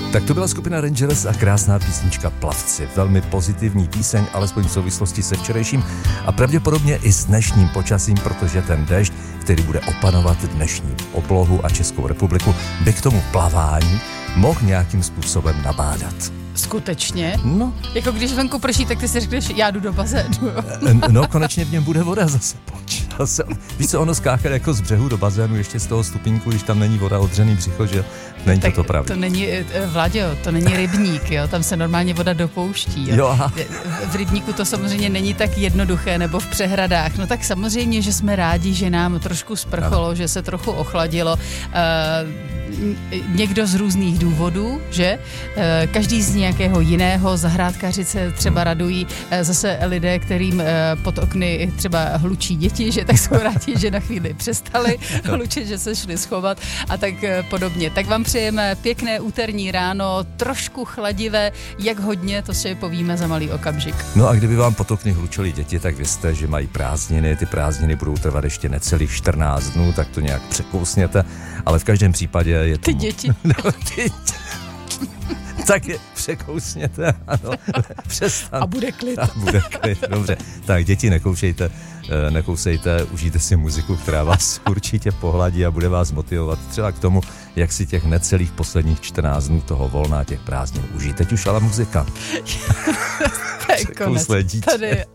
Tak to byla skupina Rangers a krásná písnička Plavci. Velmi pozitivní píseň, alespoň v souvislosti se včerejším a pravděpodobně i s dnešním počasím, protože ten déšť, který bude opanovat dnešní oblohu a Českou republiku, by k tomu plavání mohl nějakým způsobem nabádat. Skutečně? No. Jako když venku prší, tak ty si řekneš, já jdu do bazénu. No, konečně v něm bude voda zase. Víš co, ono skákat jako z břehu do bazénu, ještě z toho stupínku, když tam není voda, odřený břicho, že není tak to pravda. To není, Vláďo, to není rybník, jo, tam se normálně voda dopouští. Jo. V rybníku to samozřejmě není tak jednoduché, nebo v přehradách. No tak samozřejmě, že jsme rádi, že nám trošku sprcholo, že se trochu ochladilo. Někdo z různých důvodů, že? Každý z nějakého jiného. Zahrádkaři se třeba radují, zase lidé, kterým pod okny třeba hlučí děti, že tak jsou rádi, že na chvíli přestali hlučit, že se šli schovat a tak podobně. Tak vám přejeme pěkné úterní ráno, trošku chladivé, jak hodně, to si povíme za malý okamžik. No a kdyby vám pod okny hlučili děti, tak vězte, že mají prázdniny, ty prázdniny budou trvat ještě necelých 14 dnů, tak to nějak překousněte, ale v každém případě je to... Ty děti. No, tak je překousněte, ano, přestan. A bude klid. Dobře. Tak děti nekousejte, užijte si muziku, která vás určitě pohladí a bude vás motivovat třeba k tomu, jak si těch necelých posledních 14 dnů toho volna, těch prázdnin užít. Teď už ale muzika. To je konec. Tady